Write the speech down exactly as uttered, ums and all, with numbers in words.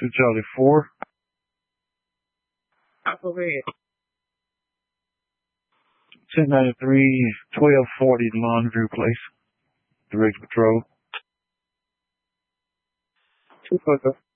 Two Charlie four. Overhead. ten ninety-three, twelve forty Laundry Place. Direct patrol. Two further.